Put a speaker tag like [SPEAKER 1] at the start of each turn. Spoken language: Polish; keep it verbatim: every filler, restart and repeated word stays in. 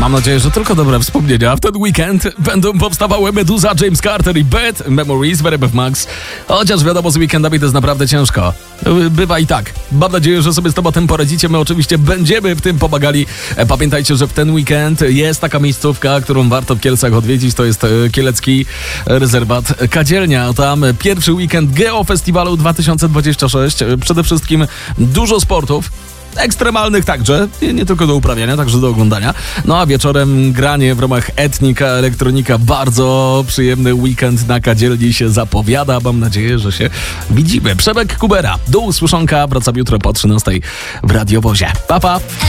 [SPEAKER 1] Mam nadzieję, że tylko dobre wspomnienia. W ten weekend będą powstawały Meduza, James Carter i Bad Memories w R F Max. Chociaż wiadomo, z weekendami to jest naprawdę ciężko. Bywa i tak. Mam nadzieję, że sobie z tematem poradzicie. My oczywiście będziemy w tym pomagali. Pamiętajcie, że w ten weekend jest taka miejscówka, którą warto w Kielcach odwiedzić. To jest Kielecki Rezerwat Kadzielnia. Tam pierwszy weekend Geofestiwalu dwa tysiące dwudziesty szósty. Przede wszystkim dużo sportów. Ekstremalnych także, nie, nie tylko do uprawiania, także do oglądania. No a wieczorem granie w ramach Etnika Elektronika. Bardzo przyjemny weekend na Kadzielni się zapowiada. Mam nadzieję, że się widzimy. Przemek Kubera, do usłyszonka. Wracam jutro po trzynastej w radiowozie. Pa, pa!